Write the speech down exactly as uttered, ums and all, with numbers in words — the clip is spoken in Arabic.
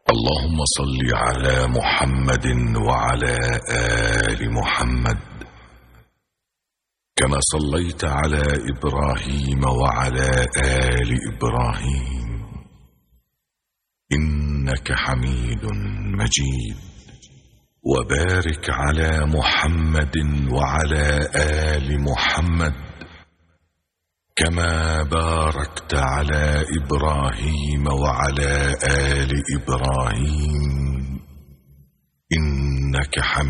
اللهم صل على محمد وعلى آل محمد كما صليت على إبراهيم وعلى آل إبراهيم إنك حميد مجيد. وبارك على محمد وعلى آل محمد كما باركت على إبراهيم وعلى آل إبراهيم إنك حميد